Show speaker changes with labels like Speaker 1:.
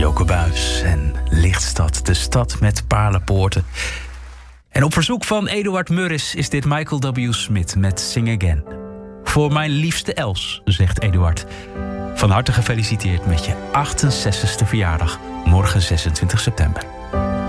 Speaker 1: Joke Buijs en Lichtstad, de stad met paarlenpoorten. En op verzoek van Eduard Murris is dit Michael W. Smith met Sing Again. Voor mijn liefste Els, zegt Eduard. Van harte gefeliciteerd met je 68e verjaardag, morgen 26 september.